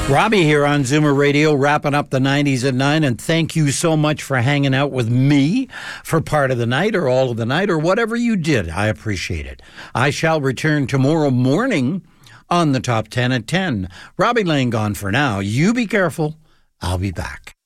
Robbie here on Zoomer Radio, wrapping up the 90s at 9, and thank you so much for hanging out with me for part of the night or all of the night or whatever you did. I appreciate it. I shall return tomorrow morning on the Top 10 at 10. Robbie Lane gone for now. You be careful. I'll be back.